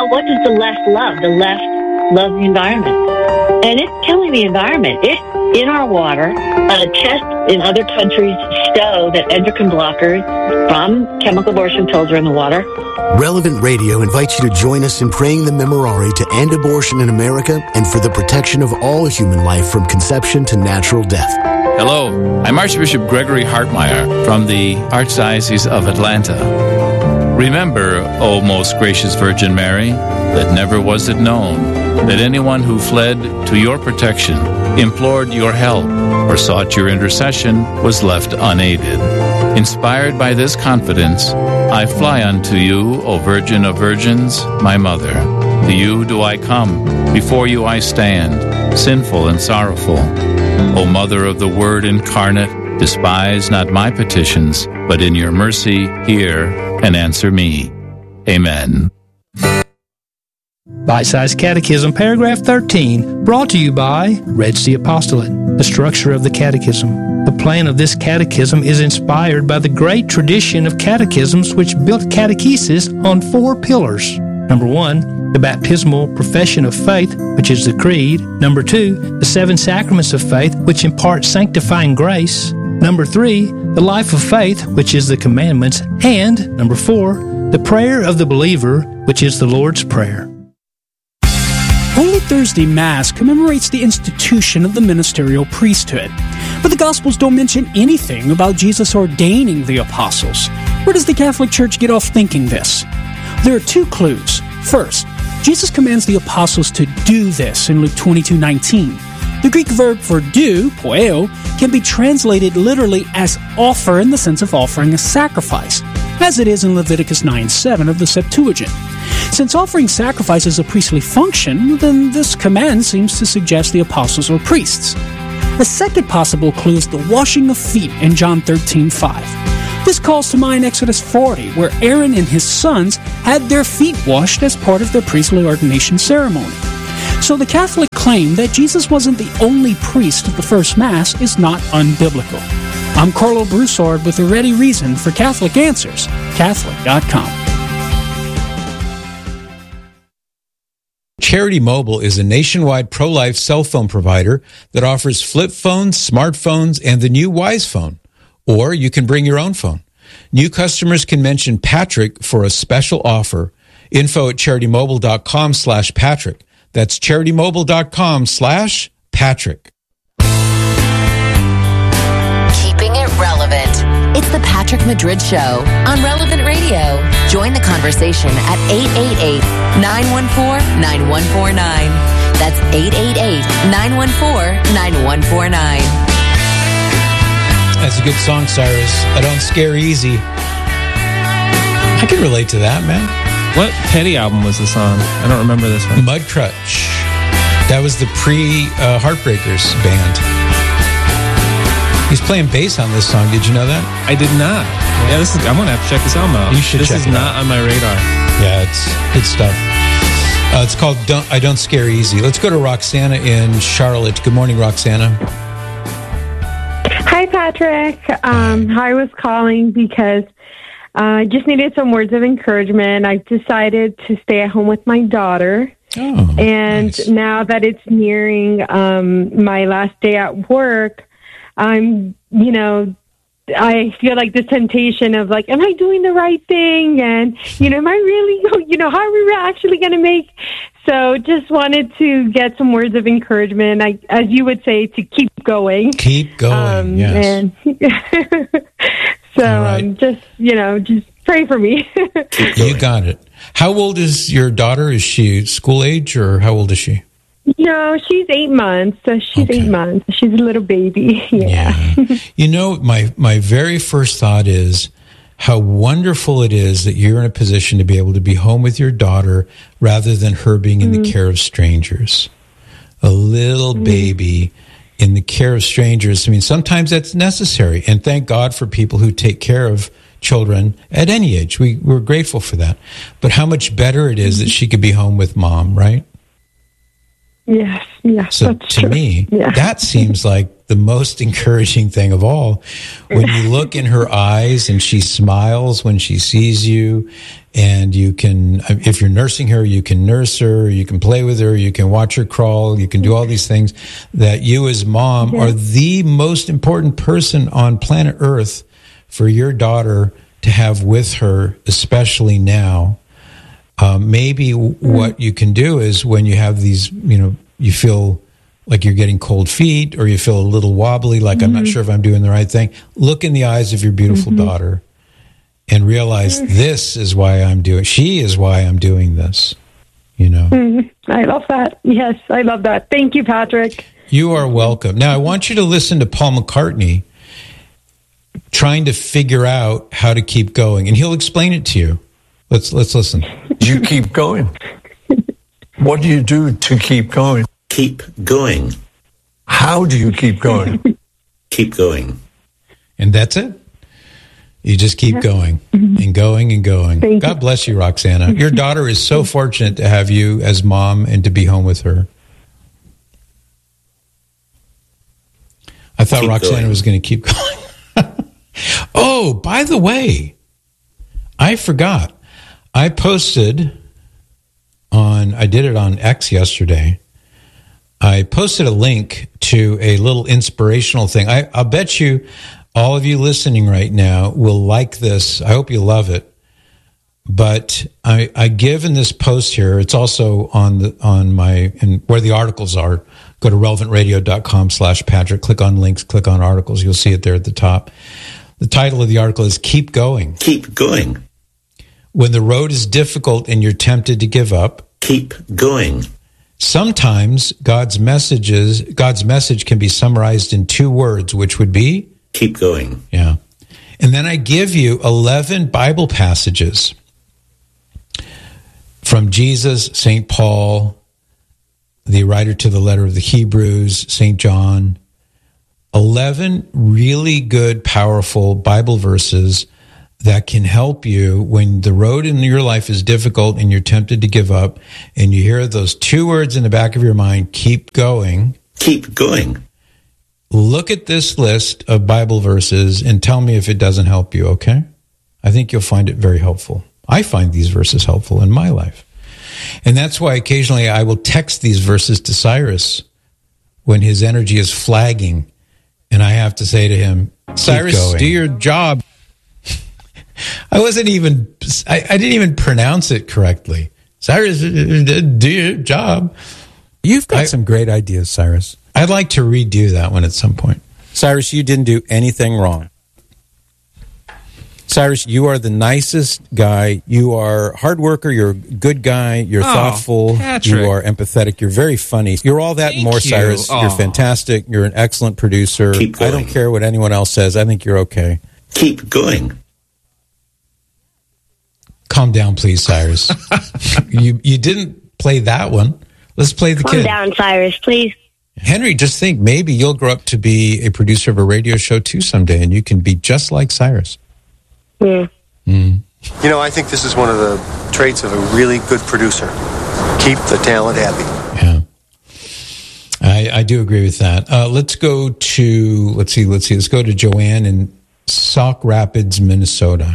what does the left love? The left loves the environment. And it's killing the environment. It's in our water. Tests in other countries show that endocrine blockers from chemical abortion pills are in the water. Relevant Radio invites you to join us in praying the Memorare to end abortion in America and for the protection of all human life from conception to natural death. Hello, I'm Archbishop Gregory Hartmeyer from the Archdiocese of Atlanta. Remember, O most gracious Virgin Mary, that never was it known that anyone who fled to your protection, implored your help, or sought your intercession was left unaided. Inspired by this confidence, I fly unto you, O Virgin of Virgins, my Mother. To you do I come, before you I stand, sinful and sorrowful. O Mother of the Word incarnate, despise not my petitions, but in your mercy hear and answer me. Amen. Bite-Sized Catechism, paragraph 13, brought to you by Red Sea Apostolate. The structure of the Catechism. The plan of this catechism is inspired by the great tradition of catechisms which built catechesis on 4 pillars. Number 1, the baptismal profession of faith, which is the creed. Number 2, the 7 sacraments of faith, which impart sanctifying grace. Number 3, the life of faith, which is the commandments. And number 4, the prayer of the believer, which is the Lord's Prayer. Holy Thursday Mass commemorates the institution of the ministerial priesthood, but the Gospels don't mention anything about Jesus ordaining the apostles. Where does the Catholic Church get off thinking this? There are 2 clues. First, Jesus commands the apostles to do this in Luke 22:19. The Greek verb for do, poeo, can be translated literally as offer in the sense of offering a sacrifice, as it is in Leviticus 9:7 of the Septuagint. Since offering sacrifice is a priestly function, then this command seems to suggest the apostles were priests. The second possible clue is the washing of feet in John 13:5. This calls to mind Exodus 40, where Aaron and his sons had their feet washed as part of their priestly ordination ceremony. So the Catholic claim that Jesus wasn't the only priest of the first Mass is not unbiblical. I'm Carlo Broussard with a ready reason for Catholic Answers, Catholic.com. Charity Mobile is a nationwide pro-life cell phone provider that offers flip phones, smartphones, and the new Wise Phone. Or you can bring your own phone. New customers can mention Patrick for a special offer. Info at CharityMobile.com/Patrick. That's CharityMobile.com/Patrick. Keeping it relevant. It's the Patrick Madrid Show on Relevant Radio. Join the conversation at 888-914-9149. That's 888-914-9149. That's a good song, Cyrus. I don't scare easy. I can relate to that, man. What Petty album was this on? I don't remember this one. Mudcrutch. That was the pre-Heartbreakers band. He's playing bass on this song. Did you know that? I did not. Yeah, I'm going to have to check this album out. You should check it out. This is not on my radar. Yeah, it's good stuff. It's called I Don't Scare Easy. Let's go to Roxana in Charlotte. Good morning, Roxana. Hi, Patrick. I was calling because I just needed some words of encouragement. I've decided to stay at home with my daughter. Oh, and nice. Now that it's nearing my last day at work, I feel like this temptation of like, am I doing the right thing? And, am I really, how are we actually going to make? So just wanted to get some words of encouragement, as you would say, to keep going. Keep going, yes. And so right. just pray for me. You got it. How old is your daughter? Is she school age or how old is she? No, she's 8 months. So she's Okay. 8 months. She's a little baby. Yeah. My very first thought is how wonderful it is that you're in a position to be able to be home with your daughter rather than her being in the care of strangers. A little baby in the care of strangers. I mean, sometimes that's necessary. And thank God for people who take care of children at any age. We're grateful for that. But how much better it is that she could be home with mom, right? Yes, So that's to true. me, Yeah. that seems like the most encouraging thing of all, when you look in her eyes and she smiles when she sees you, and you can, if you're nursing her, you can nurse her, you can play with her, you can watch her crawl, you can do all these things, that you as mom are the most important person on planet Earth for your daughter to have with her, especially now. Maybe what you can do is when you have these, you feel like you're getting cold feet, or you feel a little wobbly, like I'm not sure if I'm doing the right thing. Look in the eyes of your beautiful daughter and realize this is why she is why I'm doing this, I love that. Yes, I love that. Thank you, Patrick. You are welcome. Now, I want you to listen to Paul McCartney trying to figure out how to keep going, and he'll explain it to you. Let's listen. You keep going. What do you do to keep going? Keep going. How do you keep going? Keep going. And that's it. You just keep going and going and going. Thank God you. bless you, Roxana. Your daughter is so fortunate to have you as mom and to be home with her. I thought Roxana was going to keep going. Oh, by the way, I forgot. I did it on X yesterday. I posted a link to a little inspirational thing. I'll bet you all of you listening right now will like this. I hope you love it. But I give in this post here, it's also on my, and where the articles are, go to relevantradio.com/Patrick, click on links, click on articles. You'll see it there at the top. The title of the article is Keep Going. Keep going. When the road is difficult and you're tempted to give up, keep going. Sometimes God's message can be summarized in 2 words, which would be? Keep going. Yeah. And then I give you 11 Bible passages from Jesus, St. Paul, the writer to the letter of the Hebrews, St. John. 11 really good, powerful Bible verses that can help you when the road in your life is difficult and you're tempted to give up, and you hear those 2 words in the back of your mind, keep going. Keep going. Look at this list of Bible verses and tell me if it doesn't help you, okay? I think you'll find it very helpful. I find these verses helpful in my life. And that's why occasionally I will text these verses to Cyrus when his energy is flagging, and I have to say to him, Cyrus, do your job. I didn't even pronounce it correctly. Cyrus, do your job. You've got some great ideas, Cyrus. I'd like to redo that one at some point. Cyrus, you didn't do anything wrong. Cyrus, you are the nicest guy. You are a hard worker. You're a good guy. You're thoughtful. Patrick. You are empathetic. You're very funny. You're all that and more, Cyrus. You're fantastic. You're an excellent producer. Keep going. I don't care what anyone else says. I think you're okay. Keep going. Calm down, please, Cyrus. You didn't play that one. Let's play the kid. Calm down, Cyrus, please. Henry, just think, maybe you'll grow up to be a producer of a radio show too someday, and you can be just like Cyrus. Yeah. I think this is one of the traits of a really good producer. Keep the talent happy. Yeah. I do agree with that. Let's go to, let's go to Joanne in Sauk Rapids, Minnesota.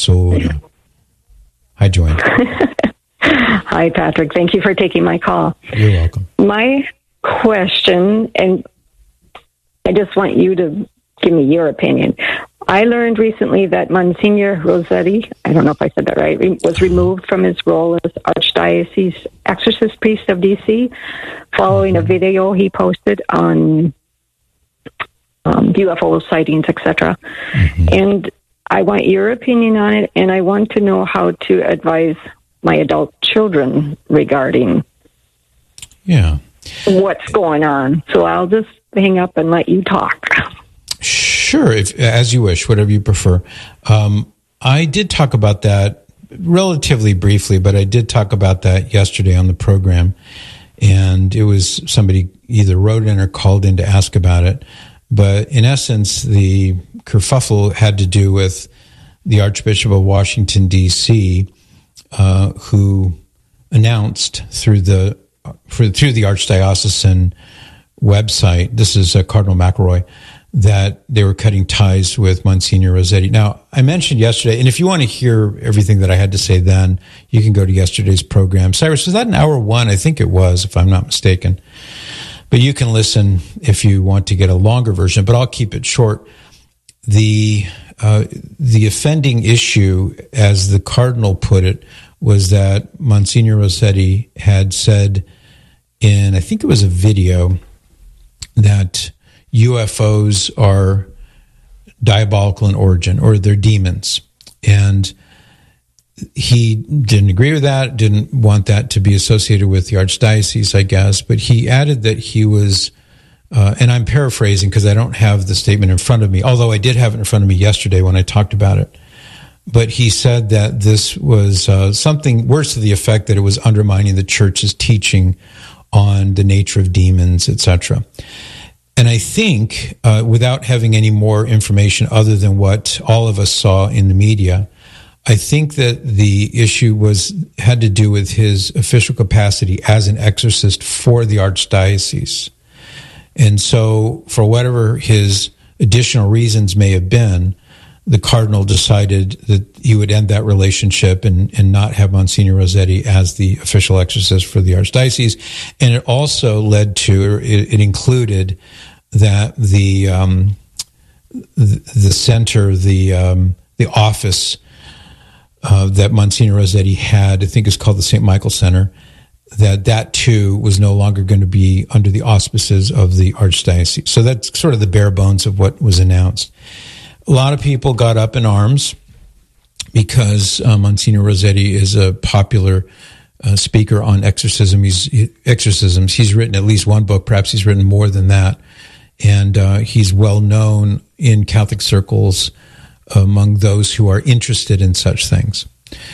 Hi, Joanne. Hi, Patrick. Thank you for taking my call. You're welcome. My question, and I just want you to give me your opinion. I learned recently that Monsignor Rossetti, I don't know if I said that right, was removed from his role as Archdiocese Exorcist Priest of D.C. following a video he posted on UFO sightings, etc. And I want your opinion on it, and I want to know how to advise my adult children regarding what's going on. So I'll just hang up and let you talk. Sure, as you wish, whatever you prefer. I did talk about that relatively briefly, but I did talk about that yesterday on the program, and it was somebody either wrote in or called in to ask about it. But in essence, the kerfuffle had to do with the Archbishop of Washington, D.C., who announced through the Archdiocesan website, this is Cardinal McElroy, that they were cutting ties with Monsignor Rossetti. Now, I mentioned yesterday, and if you want to hear everything that I had to say then, you can go to yesterday's program. Cyrus, was that in hour 1? I think it was, if I'm not mistaken. But you can listen if you want to get a longer version, but I'll keep it short. The offending issue, as the Cardinal put it, was that Monsignor Rossetti had said in, I think it was a video, that UFOs are diabolical in origin, or they're demons. And he didn't agree with that, didn't want that to be associated with the Archdiocese, I guess. But he added that he was, and I'm paraphrasing because I don't have the statement in front of me, although I did have it in front of me yesterday when I talked about it. But he said that this was something worse to the effect that it was undermining the church's teaching on the nature of demons, etc. And I think, without having any more information other than what all of us saw in the media, I think that the issue had to do with his official capacity as an exorcist for the Archdiocese. And so, for whatever his additional reasons may have been, the Cardinal decided that he would end that relationship and not have Monsignor Rossetti as the official exorcist for the Archdiocese. And it also led to, it included that the center, the office that Monsignor Rossetti had, I think it's called the St. Michael Center, that too was no longer going to be under the auspices of the Archdiocese. So that's sort of the bare bones of what was announced. A lot of people got up in arms because Monsignor Rossetti is a popular speaker on exorcisms. He's written at least one book, perhaps he's written more than that. And he's well known in Catholic circles among those who are interested in such things.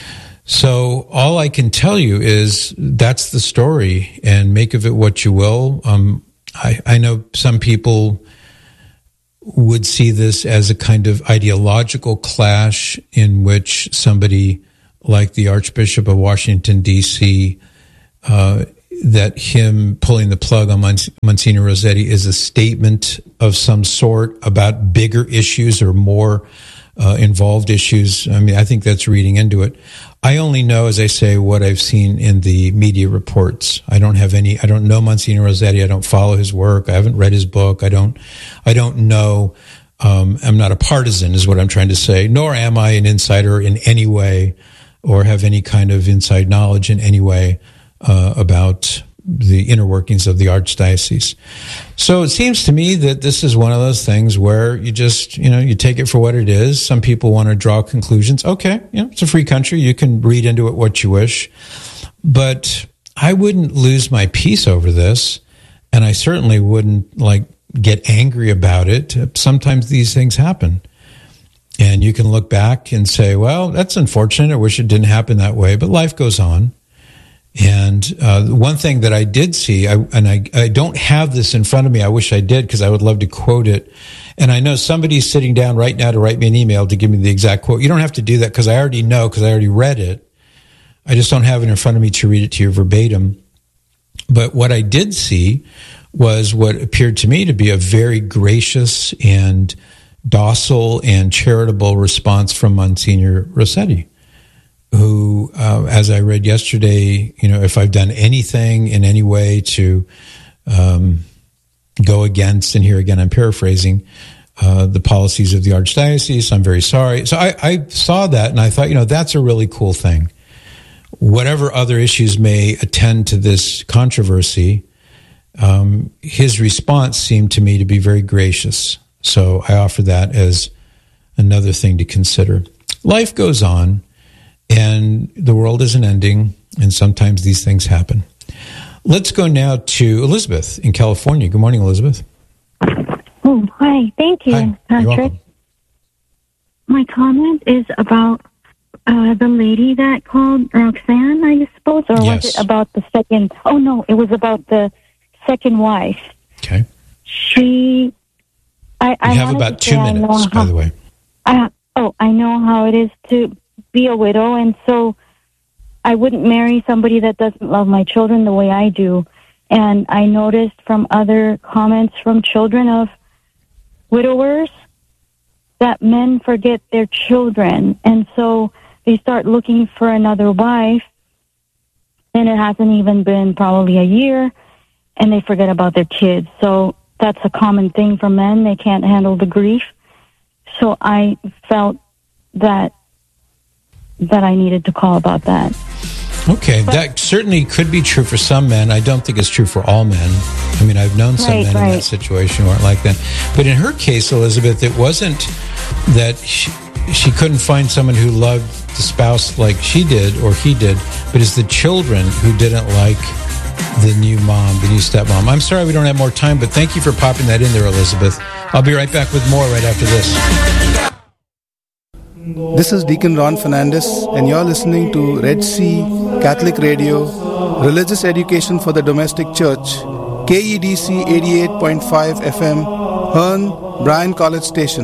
So all I can tell you is that's the story, and make of it what you will. I know some people would see this as a kind of ideological clash in which somebody like the Archbishop of Washington, D.C., that him pulling the plug on Monsignor Rossetti is a statement of some sort about bigger issues or more involved issues. I mean, I think that's reading into it. I only know, as I say, what I've seen in the media reports. I don't know Monsignor Rossetti. I don't follow his work. I haven't read his book. I don't know. I'm not a partisan is what I'm trying to say, nor am I an insider in any way or have any kind of inside knowledge in any way about the inner workings of the Archdiocese. So it seems to me that this is one of those things where you just, you take it for what it is. Some people want to draw conclusions. Okay, it's a free country. You can read into it what you wish. But I wouldn't lose my peace over this, and I certainly wouldn't get angry about it. Sometimes these things happen. And you can look back and say, well, that's unfortunate. I wish it didn't happen that way, but life goes on. And one thing that I did see, I don't have this in front of me. I wish I did because I would love to quote it. And I know somebody's sitting down right now to write me an email to give me the exact quote. You don't have to do that because I already know, because I already read it. I just don't have it in front of me to read it to you verbatim. But what I did see was what appeared to me to be a very gracious and docile and charitable response from Monsignor Rossetti, who, as I read yesterday, if I've done anything in any way to go against, and here again I'm paraphrasing, the policies of the Archdiocese, I'm very sorry. So I saw that and I thought, that's a really cool thing. Whatever other issues may attend to this controversy, his response seemed to me to be very gracious. So I offer that as another thing to consider. Life goes on. And the world isn't ending, and sometimes these things happen. Let's go now to Elizabeth in California. Good morning, Elizabeth. Oh, hi. Thank you, Hi. Patrick. You're welcome. My comment is about the lady that called Roxanne, I suppose, or Yes. was it about the second? Oh, no, it was about the second wife. Okay. I have wanted about to 2 say I minutes, know by the way. I know how it is to be a widow, and so I wouldn't marry somebody that doesn't love my children the way I do. And I noticed from other comments from children of widowers that men forget their children. And so they start looking for another wife, and it hasn't even been probably a year, and they forget about their kids. So that's a common thing for men. They can't handle the grief. So I felt that I needed to call about that. Okay, that certainly could be true for some men. I don't think it's true for all men. I mean, I've known some men in that situation who aren't like that. But in her case, Elizabeth, it wasn't that she couldn't find someone who loved the spouse like she did or he did, but it's the children who didn't like the new mom, the new stepmom. I'm sorry we don't have more time, but thank you for popping that in there, Elizabeth. I'll be right back with more right after this. This is Deacon Ron Fernandez, and you're listening to Red Sea Catholic Radio, Religious Education for the Domestic Church, KEDC 88.5 FM, Hearn, Bryan College Station.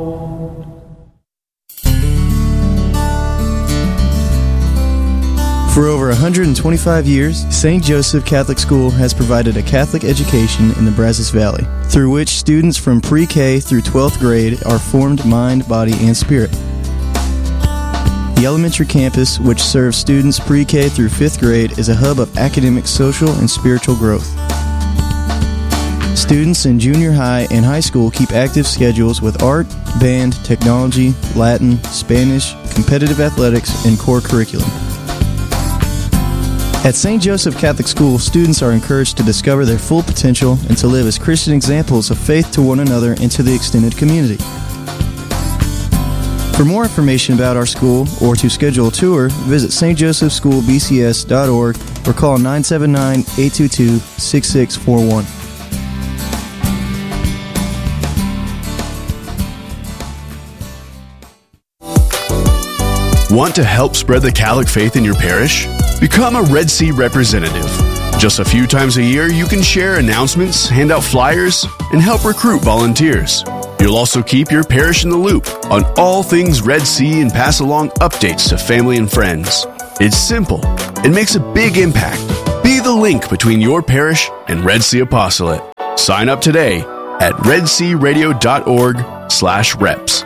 For over 125 years, St. Joseph Catholic School has provided a Catholic education in the Brazos Valley, through which students from pre-K through 12th grade are formed mind, body, and spirit. The elementary campus, which serves students pre-K through 5th grade, is a hub of academic, social, and spiritual growth. Students in junior high and high school keep active schedules with art, band, technology, Latin, Spanish, competitive athletics, and core curriculum. At St. Joseph Catholic School, students are encouraged to discover their full potential and to live as Christian examples of faith to one another and to the extended community. For more information about our school or to schedule a tour, visit stjosephschoolbcs.org or call 979-822-6641. Want to help spread the Catholic faith in your parish? Become a Red Sea representative. Just a few times a year, you can share announcements, hand out flyers, and help recruit volunteers. You'll also keep your parish in the loop on all things Red Sea and pass along updates to family and friends. It's simple. It makes a big impact. Be the link between your parish and Red Sea Apostolate. Sign up today at redsearadio.org/reps.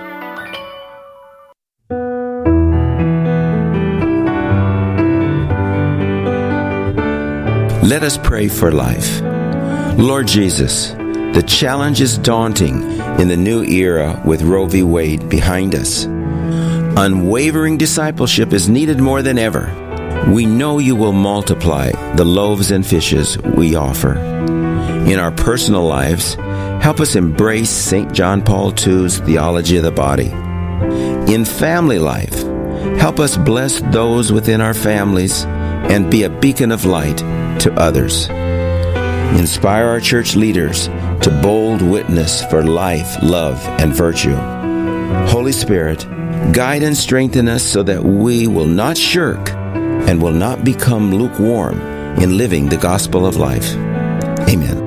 Let us pray for life. Lord Jesus, the challenge is daunting in the new era with Roe v. Wade behind us. Unwavering discipleship is needed more than ever. We know you will multiply the loaves and fishes we offer. In our personal lives, help us embrace St. John Paul II's theology of the body. In family life, help us bless those within our families and be a beacon of light to others. Inspire our church leaders to bold witness for life, love, and virtue. Holy Spirit, guide and strengthen us so that we will not shirk and will not become lukewarm in living the gospel of life. Amen.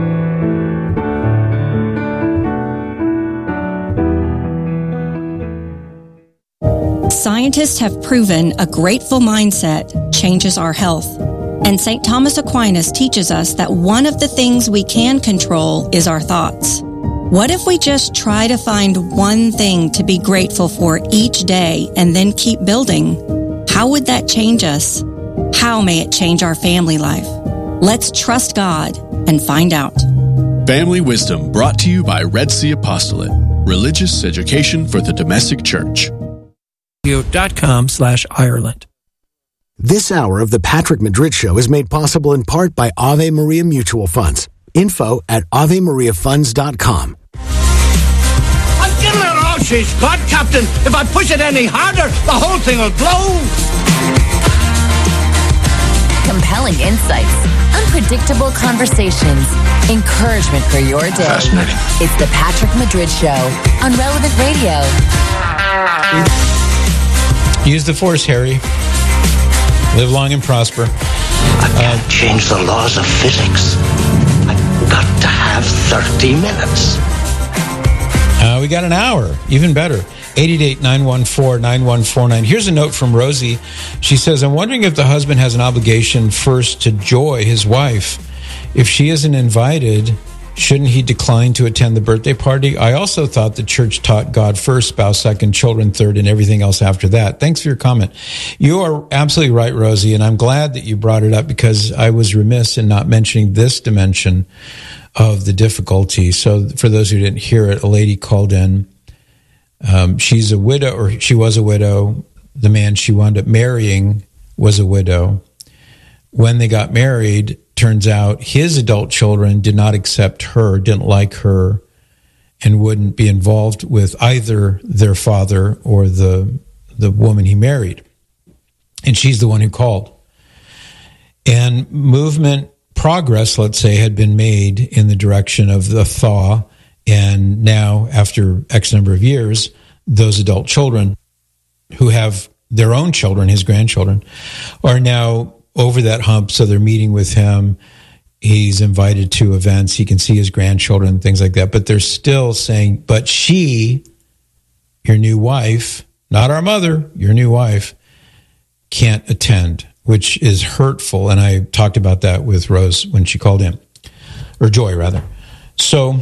Scientists have proven a grateful mindset changes our health. And St. Thomas Aquinas teaches us that one of the things we can control is our thoughts. What if we just try to find one thing to be grateful for each day and then keep building? How would that change us? How may it change our family life? Let's trust God and find out. Family Wisdom brought to you by Red Sea Apostolate. Religious education for the domestic church. .com/Ireland. This hour of the Patrick Madrid Show is made possible in part by Ave Maria Mutual Funds. Info at AveMariaFunds.com. I'm giving her all she's got, Captain. If I push it any harder, the whole thing will blow. Compelling insights, unpredictable conversations, encouragement for your day. Fascinating. It's the Patrick Madrid Show on Relevant Radio. Use the force, Harry. Live long and prosper. I can't change the laws of physics. I've got to have 30 minutes. We got an hour. Even better. 888-914-9149. Here's a note from Rosie. She says, I'm wondering if the husband has an obligation first to Joy, his wife. if she isn't invited, shouldn't he decline to attend the birthday party? I also thought the church taught God first, spouse second, children third, and everything else after that. Thanks for your comment. You are absolutely right, Rosie, and I'm glad that you brought it up because I was remiss in not mentioning this dimension of the difficulty. So for those who didn't hear it, a lady called in. She's a widow, or she was a widow. The man she wound up marrying was a widow. When they got married, turns out his adult children did not accept her, didn't like her, and wouldn't be involved with either their father or the woman he married. And she's the one who called. And movement progress, let's say, had been made in the direction of the thaw. And now, after X number of years, those adult children who have their own children, his grandchildren, are now over that hump. So they're meeting with him. He's invited to events. He can see his grandchildren, things like that. But they're still saying, but she, your new wife, not our mother, your new wife, can't attend, which is hurtful. And I talked about that with Rose when she called in, or Joy, rather. So,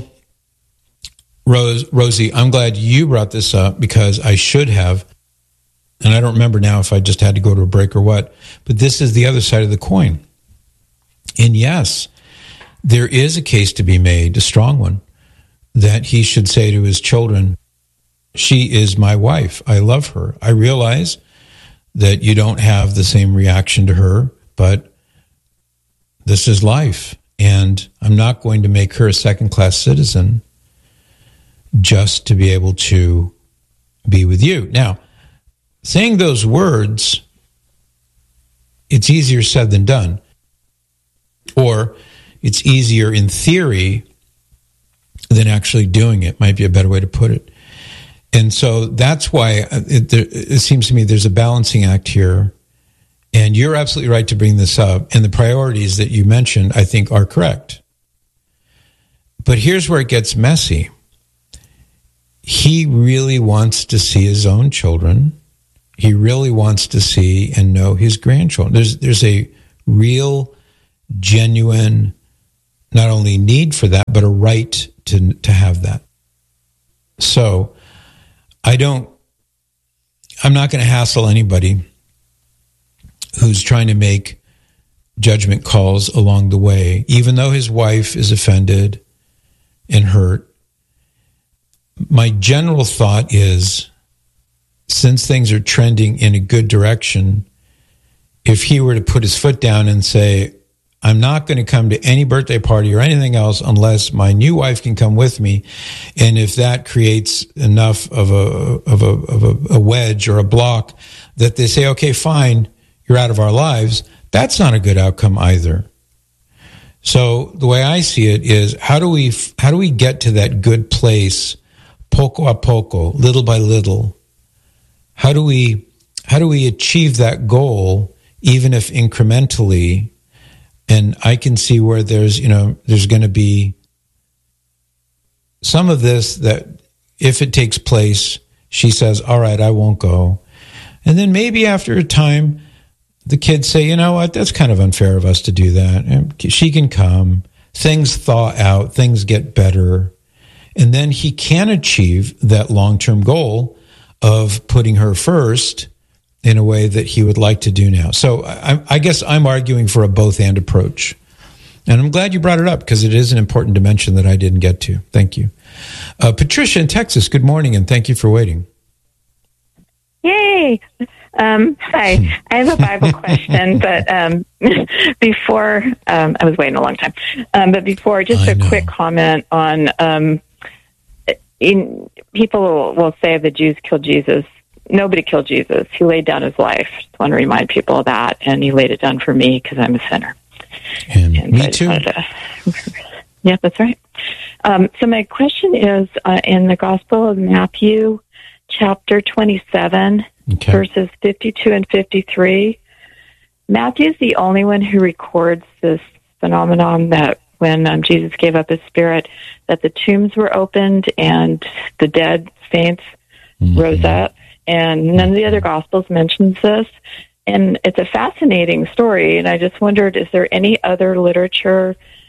Rosie, I'm glad you brought this up because I should have. And I don't remember now if I just had to go to a break or what, but this is the other side of the coin. And yes, there is a case to be made, a strong one, that he should say to his children, she is my wife. I love her. I realize that you don't have the same reaction to her, but this is life. And I'm not going to make her a second-class citizen just to be able to be with you. Now, saying those words, it's easier said than done. Or it's easier in theory than actually doing it, might be a better way to put it. And so that's why it seems to me there's a balancing act here. And you're absolutely right to bring this up. And the priorities that you mentioned, I think, are correct. But here's where it gets messy. He really wants to see his own children. He really wants to see and know his grandchildren. There's a real, genuine, not only need for that, but a right to have that. So I'm not going to hassle anybody who's trying to make judgment calls along the way, even though his wife is offended and hurt. My general thought is, since things are trending in a good direction, if he were to put his foot down and say, I'm not going to come to any birthday party or anything else unless my new wife can come with me, and if that creates enough of a wedge or a block that they say, okay, fine, you're out of our lives, that's not a good outcome either. So the way I see it is, how do we get to that good place, poco a poco, little by little? How do we achieve that goal, even if incrementally? And I can see where there's going to be some of this that if it takes place, she says, all right, I won't go. And then maybe after a time, the kids say, you know what, that's kind of unfair of us to do that. And she can come. Things thaw out. Things get better. And then he can achieve that long-term goal of putting her first in a way that he would like to do now. So I guess I'm arguing for a both-and approach. And I'm glad you brought it up because it is an important dimension that I didn't get to. Thank you. Patricia in Texas, good morning, and thank you for waiting. Yay! Hi. I have a Bible question, but before, I was waiting a long time. But before, just a quick comment on, people will say the Jews killed Jesus. Nobody killed Jesus. He laid down his life. Just want to remind people of that. And he laid it down for me because I'm a sinner. And me too. Yeah, that's right. So my question is, in the Gospel of Matthew, chapter 27, verses 52 and 53, Matthew's the only one who records this phenomenon that when Jesus gave up his spirit, that the tombs were opened and the dead saints rose up. And none of the other Gospels mentions this. And it's a fascinating story. And I just wondered, is there any other literature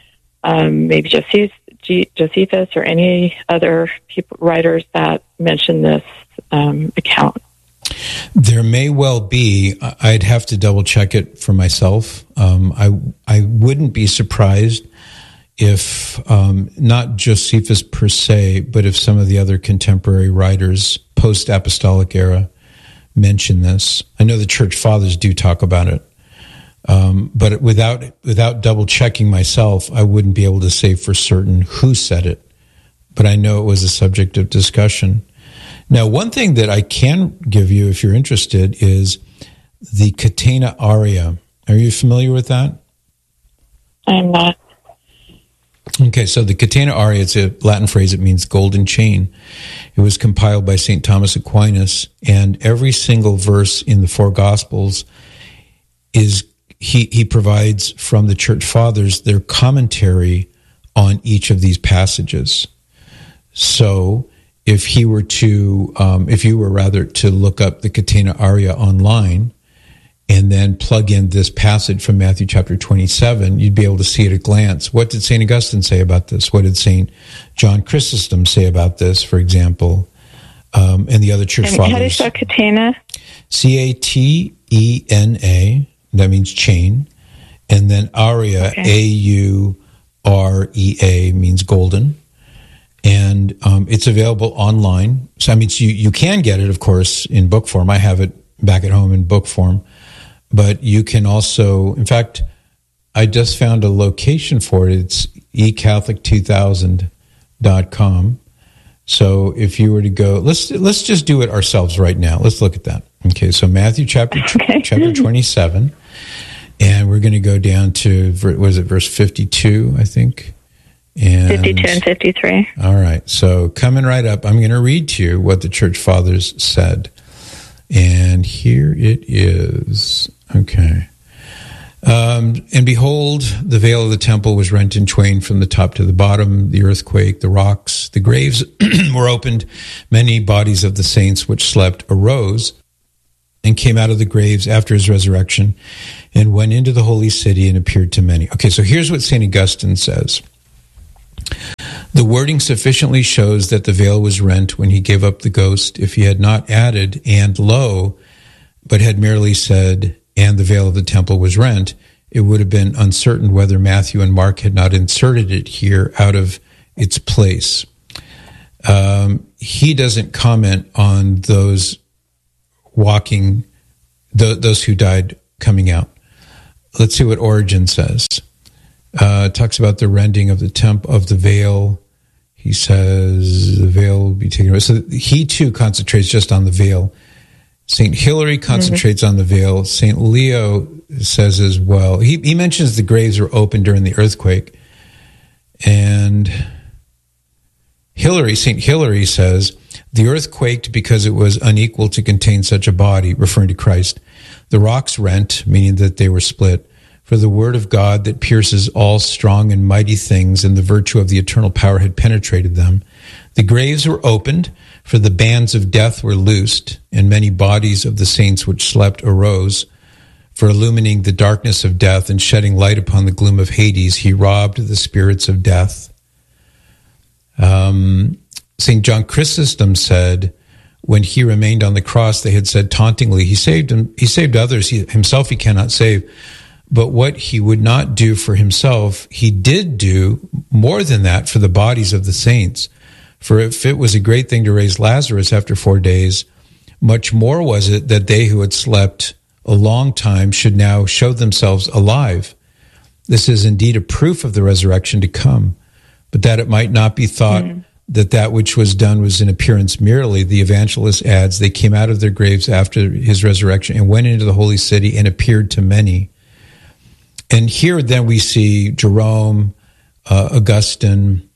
maybe Josephus or any other writers that mention this account? There may well be. I'd have to double check it for myself. I wouldn't be surprised if not Josephus per se, but if some of the other contemporary writers post-apostolic era mention this. I know the church fathers do talk about it, but without double checking myself, I wouldn't be able to say for certain who said it. But I know it was a subject of discussion. Now, one thing that I can give you, if you're interested, is the Catena Aurea. Are you familiar with that? I'm not. Okay, so the Catena Aurea, it's a Latin phrase. It means golden chain. It was compiled by St. Thomas Aquinas, and every single verse in the four Gospels is he provides from the Church Fathers their commentary on each of these passages. So if you were to look up the Catena Aurea online and then plug in this passage from Matthew chapter 27, you'd be able to see at a glance. What did St. Augustine say about this? What did St. John Chrysostom say about this, for example? And the other church fathers. How do you spell Catena? Catena, that means chain. And then Aurea, Aurea, means golden. And it's available online. So, I mean, you can get it, of course, in book form. I have it back at home in book form. But you can also, in fact, I just found a location for it. It's ecatholic2000.com. So if you were to go, let's just do it ourselves right now. Let's look at that. Okay, so Matthew chapter 27. And we're going to go down to, verse 52, I think? And 52 and 53. All right, so coming right up, I'm going to read to you what the Church Fathers said. And here it is. Okay. And behold, the veil of the temple was rent in twain from the top to the bottom, the earthquake, the rocks, the graves were opened. Many bodies of the saints which slept arose and came out of the graves after his resurrection and went into the holy city and appeared to many. Okay, so here's what St. Augustine says. The wording sufficiently shows that the veil was rent when he gave up the ghost. If he had not added, and lo, but had merely said, and the veil of the temple was rent, it would have been uncertain whether Matthew and Mark had not inserted it here out of its place. He doesn't comment on those walking, those who died coming out. Let's see what Origen says. It talks about the rending of the veil. He says the veil will be taken away. So he too concentrates just on the veil. St. Hilary concentrates on the veil. St. Leo says as well. He mentions the graves were open during the earthquake. And St. Hilary says, the earth quaked because it was unequal to contain such a body, referring to Christ. The rocks rent, meaning that they were split. For the word of God that pierces all strong and mighty things and the virtue of the eternal power had penetrated them. The graves were opened, for the bands of death were loosed, and many bodies of the saints which slept arose. For illumining the darkness of death and shedding light upon the gloom of Hades, he robbed the spirits of death. St. John Chrysostom said, when he remained on the cross, they had said tauntingly, he saved others, himself he cannot save. But what he would not do for himself, he did do more than that for the bodies of the saints. For if it was a great thing to raise Lazarus after 4 days, much more was it that they who had slept a long time should now show themselves alive. This is indeed a proof of the resurrection to come, but that it might not be thought that which was done was in appearance merely, the evangelist adds, they came out of their graves after his resurrection and went into the holy city and appeared to many. And here then we see Jerome, Augustine,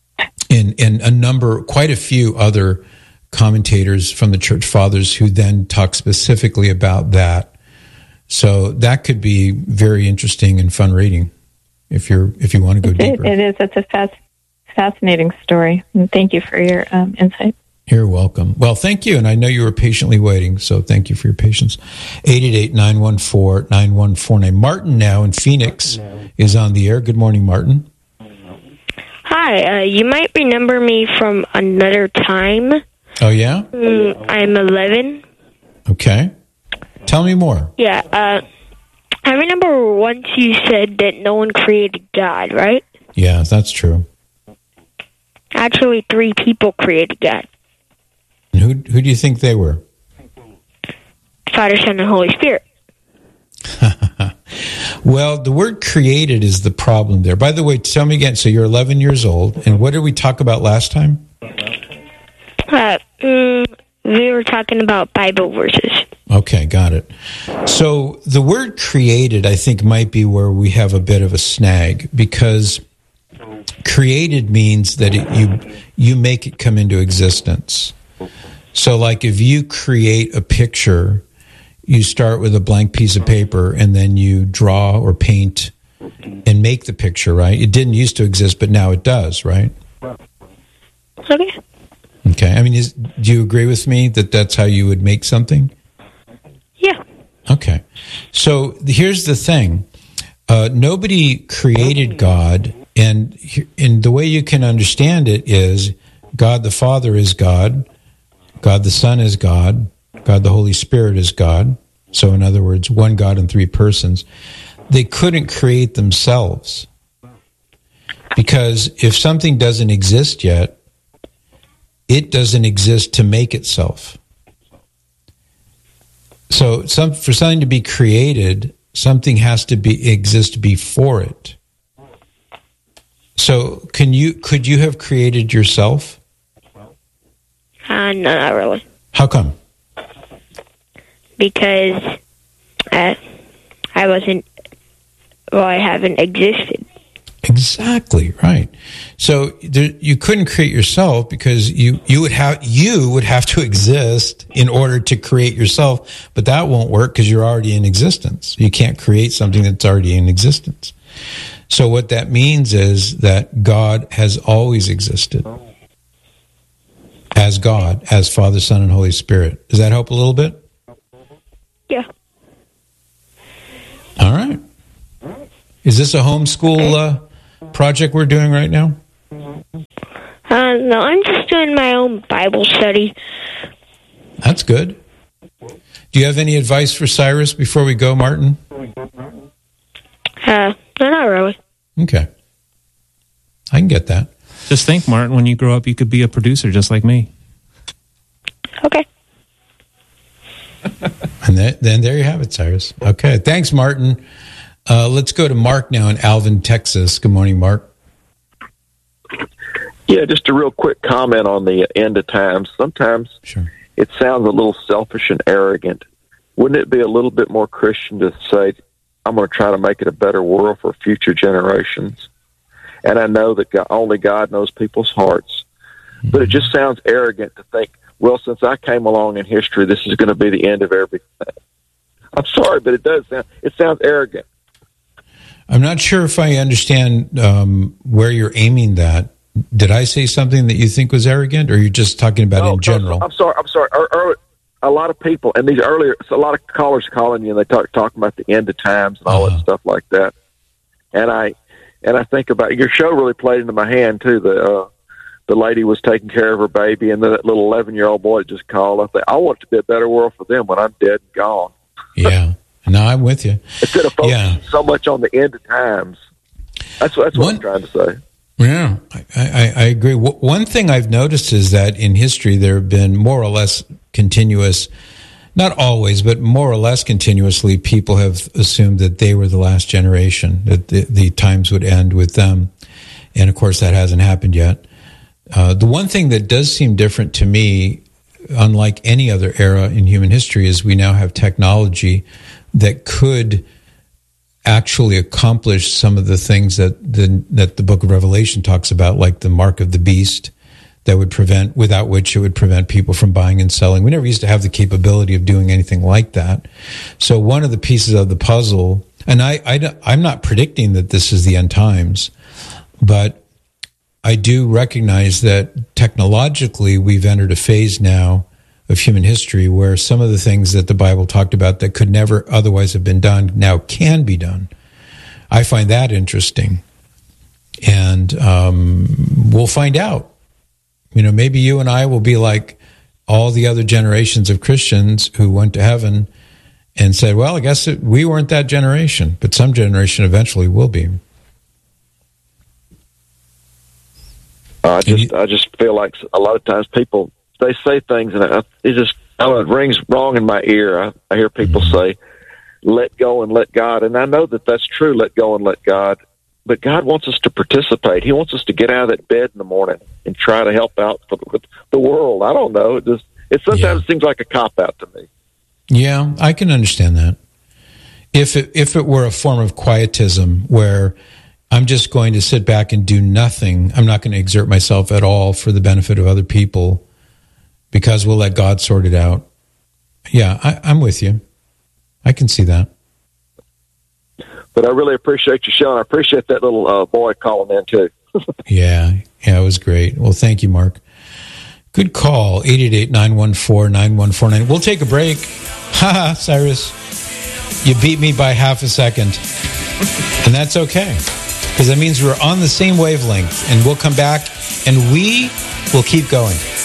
and quite a few other commentators from the Church Fathers who then talk specifically about that. So that could be very interesting and fun reading if you want to go deeper. It is. It's a fascinating story. And thank you for your insight. You're welcome. Well, thank you. And I know you were patiently waiting, so thank you for your patience. 888-914-9149. Martin now in Phoenix is on the air. Good morning, Martin. Hi, you might remember me from another time. Oh, yeah? I'm 11. Okay. Tell me more. Yeah, I remember once you said that no one created God, right? Yeah, that's true. Actually, 3 people created God. And who do you think they were? Father, Son, and Holy Spirit. Well, the word created is the problem there. By the way, tell me again, so you're 11 years old, and what did we talk about last time? We were talking about Bible verses. Okay, got it. So the word created, I think, might be where we have a bit of a snag, because created means that you make it come into existence. So like if you create a picture, you start with a blank piece of paper and then you draw or paint and make the picture, right? It didn't used to exist, but now it does, right? Okay. Okay. I mean, do you agree with me that that's how you would make something? Yeah. Okay. So here's the thing. Nobody created God, and the way you can understand it is God the Father is God, God the Son is God, God the Holy Spirit is God. So in other words, one God in 3 persons. They couldn't create themselves, because if something doesn't exist yet, it doesn't exist to make itself. So for something to be created, something has to exist before it. So could you have created yourself? No, not really. How come? Because I haven't existed. Exactly, right. So you couldn't create yourself because you would have to exist in order to create yourself, but that won't work because you're already in existence. You can't create something that's already in existence. So what that means is that God has always existed as God, as Father, Son, and Holy Spirit. Does that help a little bit? Yeah. All right. Is this a homeschool project we're doing right now? No, I'm just doing my own Bible study. That's good. Do you have any advice for Cyrus before we go, Martin? No, not really. Okay. I can get that. Just think, Martin, when you grow up, you could be a producer just like me. Okay. And then there you have it, Cyrus. Okay. Thanks, Martin. Let's go to Mark now in Alvin, Texas. Good morning, Mark. Yeah, just a real quick comment on the end of times. Sometimes it sounds a little selfish and arrogant. Wouldn't it be a little bit more Christian to say, I'm going to try to make it a better world for future generations? And I know that only God knows people's hearts. But it just sounds arrogant to think, well, since I came along in history, this is going to be the end of everything. I'm sorry, but it sounds arrogant. I'm not sure if I understand where you're aiming that. Did I say something that you think was arrogant, or are you just talking about in general? I'm sorry. A lot of people, and a lot of callers calling you, and they talking about the end of times and all that stuff like that. And I think about your show really played into my hand too. The lady was taking care of her baby, and then that little 11-year-old boy just called. I think I want it to be a better world for them when I'm dead and gone. Yeah, no, I'm with you. Instead of focusing so much on the end of times, that's what I'm trying to say. Yeah, I agree. One thing I've noticed is that in history there have been more or less continuous, not always, but more or less continuously, people have assumed that they were the last generation, that the times would end with them. And of course, that hasn't happened yet. The one thing that does seem different to me, unlike any other era in human history, is we now have technology that could actually accomplish some of the things that the book of Revelation talks about, like the mark of the beast, without which it would prevent people from buying and selling. We never used to have the capability of doing anything like that. So one of the pieces of the puzzle, and I'm not predicting that this is the end times, but I do recognize that technologically we've entered a phase now of human history where some of the things that the Bible talked about that could never otherwise have been done now can be done. I find that interesting. And we'll find out. Maybe you and I will be like all the other generations of Christians who went to heaven and said, well, I guess we weren't that generation, but some generation eventually will be. I just feel like a lot of times people, they say things and it rings wrong in my ear. I hear people say, let go and let God. And I know that that's true, let go and let God. But God wants us to participate. He wants us to get out of that bed in the morning and try to help out for the world. I don't know. It sometimes seems like a cop-out to me. Yeah, I can understand that. If it were a form of quietism where I'm just going to sit back and do nothing, I'm not going to exert myself at all for the benefit of other people because we'll let God sort it out. Yeah, I'm with you. I can see that. But I really appreciate you, Sean. I appreciate that little boy calling in, too. Yeah, it was great. Well, thank you, Mark. Good call, 888-914-9149. We'll take a break. Ha, Cyrus. You beat me by half a second. And that's okay, because that means we're on the same wavelength. And we'll come back, and we will keep going.